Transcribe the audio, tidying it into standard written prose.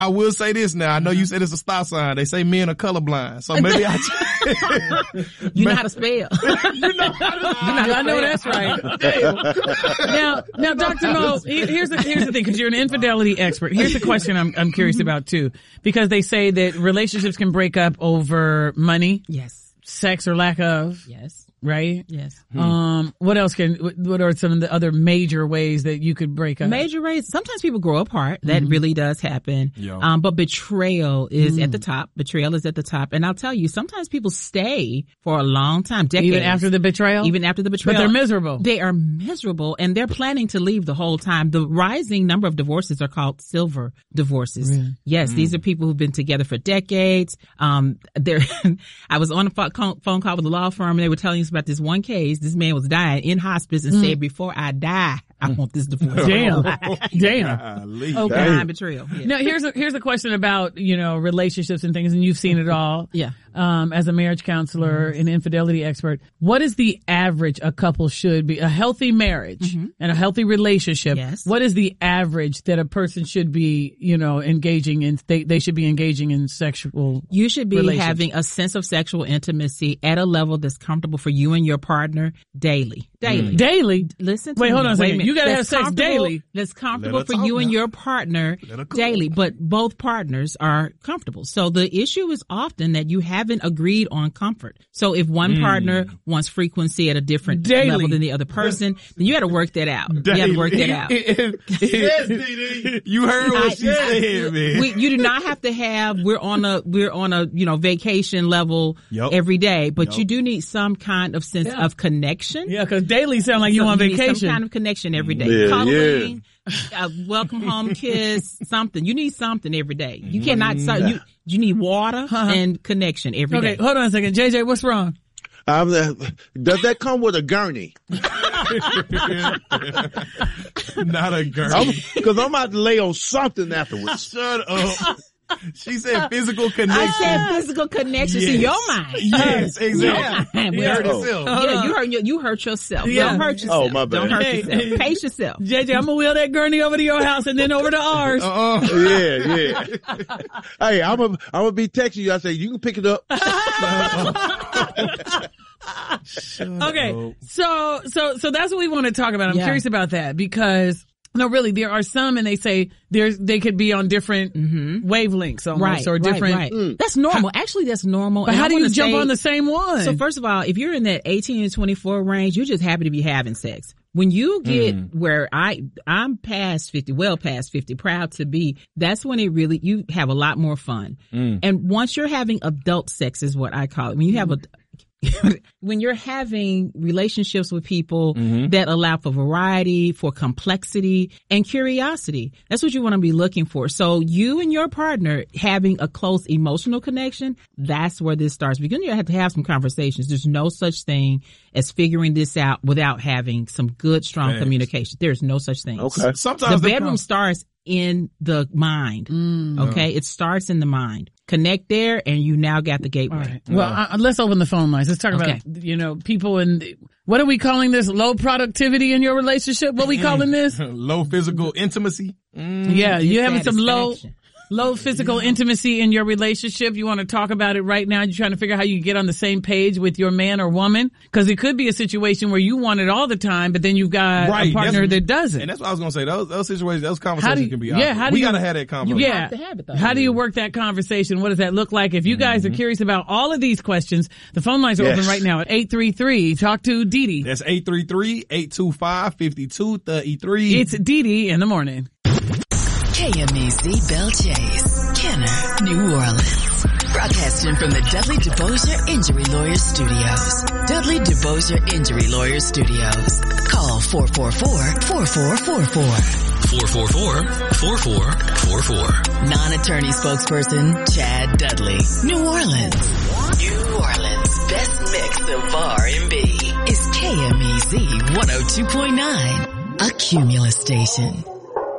I will say this now. I know you said it's a stop sign. They say men are colorblind. So maybe you know how to spell. I know that's right. Now, Dr. Mo, here's the thing, because you're an infidelity expert. Here's the question I'm curious about too, because they say that relationships can break up over money. Yes. Sex or lack of. Yes. Right? Yes. What are some of the other major ways that you could break up? Major ways. Sometimes people grow apart. That really does happen. Yeah. But betrayal is at the top. Betrayal is at the top. And I'll tell you, sometimes people stay for a long time, decades. Even after the betrayal? But they're miserable. They are miserable, and they're planning to leave the whole time. The rising number of divorces are called silver divorces. Really? Yes, these are people who've been together for decades. I was on a phone call with a law firm, and they were telling us about this one case. This man was dying in hospice and said, before I die, I want this divorce. Damn. Okay. Betrayal. Yeah. Now, here's a question about, relationships and things, and you've seen it all. Yeah. As a marriage counselor and infidelity expert, what is the average a couple should be? A healthy marriage and a healthy relationship. Yes. What is the average that a person should be, engaging in? They should be engaging in sexual. You should be having a sense of sexual intimacy at a level that's comfortable for you and your partner daily. Daily? Listen to Wait, me. hold on a second. Minute. You gotta have sex daily. That's comfortable for you and your partner daily, but both partners are comfortable. So the issue is often that you haven't agreed on comfort. So if one partner wants frequency at a different level than the other person, then you got to work that out. Daily. You got to work that out. Yes, DD. You heard what she said, man. You do not have to have, we're on a vacation level every day, but you do need some kind of sense of connection. Yeah, because daily sound like you on vacation. Some kind of connection every day. Cuddling, welcome home kiss, something. You need something every day. You cannot, you need water and connection every day. Okay, hold on a second. JJ, what's wrong? Does that come with a gurney? Not a gurney. Because I'm about to lay on something afterwards. Shut up. She said physical connection. I said physical connection to your mind. Yes, exactly. You hurt yourself. You hurt yourself. Yeah. Don't hurt yourself. Oh, my bad. Don't hurt yourself. Pace yourself. JJ, I'm gonna wheel that gurney over to your house and then over to ours. Yeah. Hey, I'm gonna be texting you. I say, you can pick it up. Okay. So that's what we want to talk about. I'm curious about that because no, really, there are some, and they say they could be on different wavelengths almost, or different. Right. That's normal. Actually, that's normal. But how do you jump on the same one? So first of all, if you're in that 18 to 24 range, you're just happy to be having sex. When you get where I'm past 50, well past 50, proud to be, that's when you have a lot more fun. And once you're having adult sex is what I call it. When you have when you're having relationships with people that allow for variety, for complexity, and curiosity, that's what you want to be looking for. So you and your partner having a close emotional connection, that's where this starts. Because you have to have some conversations. There's no such thing as figuring this out without having some good, strong communication. There's no such thing. Okay. Sometimes the bedroom starts in the mind. Okay. It starts in the mind. Connect there and you now got the gateway. Right. Well, let's open the phone lines. Let's talk about, people in, what are we calling this? Low productivity in your relationship? What are we calling this? Low physical intimacy. Yeah. You having some low physical intimacy in your relationship. You want to talk about it right now. You're trying to figure out how you can get on the same page with your man or woman. Cause it could be a situation where you want it all the time, but then you've got a partner that doesn't. And that's what I was going to say. Those situations, those conversations can be awkward. Yeah. We got to have that conversation. Yeah. have to have it, though. How do you work that conversation? What does that look like? If you guys are curious about all of these questions, the phone lines are open right now at 833. Talk to Dee Dee. That's 833-825-5233. It's Dee Dee in the morning. KMEZ Belle Chase, Kenner, New Orleans. Broadcasting from the Dudley DeBosier Injury Lawyers Studios. Dudley DeBosier Injury Lawyers Studios. Call 444-4444. 444-4444. Non-attorney spokesperson Chad Dudley. New Orleans. Best mix of R&B is KMEZ 102.9. A Cumulus station.